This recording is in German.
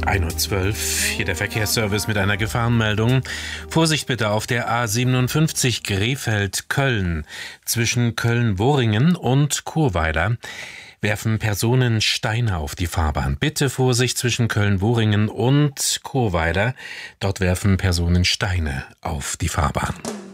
1:12 Uhr, hier der Verkehrsservice mit einer Gefahrenmeldung. Vorsicht bitte auf der A57 Krefeld-Köln. Zwischen Köln-Boringen und Churweiler werfen Personen Steine auf die Fahrbahn. Bitte Vorsicht zwischen Köln-Boringen und Churweiler. Dort werfen Personen Steine auf die Fahrbahn.